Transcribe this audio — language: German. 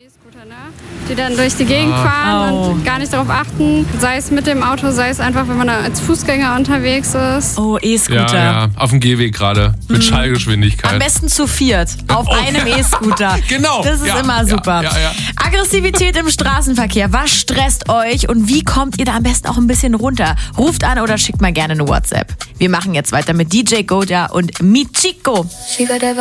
E-Scooter, ne? Die dann durch die Gegend fahren und gar nicht darauf achten, sei es mit dem Auto, sei es einfach, wenn man da als Fußgänger unterwegs ist. Oh, E-Scooter. Ja, auf dem Gehweg gerade, mit Schallgeschwindigkeit. Am besten zu viert, auf einem E-Scooter. Genau. Das ist immer super. Ja. Aggressivität im Straßenverkehr, was stresst euch und wie kommt ihr da am besten auch ein bisschen runter? Ruft an oder schickt mal gerne eine WhatsApp. Wir machen jetzt weiter mit DJ Goda und Michiko.